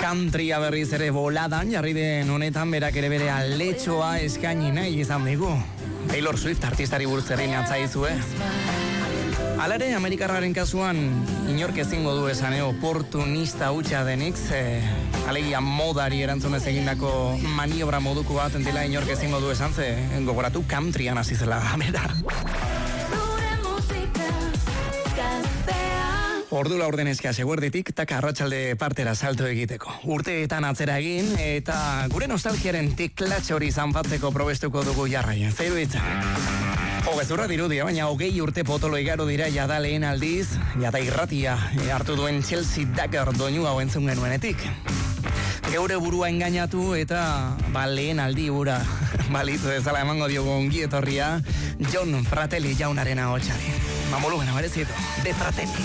Countrya berriz ere boladan, jarri den honetan berak ere bere aletxoa eskaini nahi izan digu. Taylor Swift artistari buruz zerrein atzaizue. Alare, Amerikarraren kasuan, inork ezingo du esan, oportunista hutsa denik, alegia modari erantzunez egindako maniobra moduko bat dela inork ezingo du esan, gogoratu countryan hasi zela gamera. Ordu laurdenezka seguerditik, taka arratsalde partera salto egiteko. Urteetan atzera egin, eta gure nostalgiaren tiklatx hori zanpatzeko probestuko dugu jarraien. Zeiru ditzen. Gezurra dirudia, baina 20 urte potolo igaro dira jada lehen aldiz, jada irratia hartu duen Chelsea Dagger doinu hau entzun genuenetik. Geure burua engainatu eta lehen aldi ura balitu ezala emango diogu ongi etorria John Fratelli jaunaren ahotsari. Mamolugena berezitu, de Fratelli.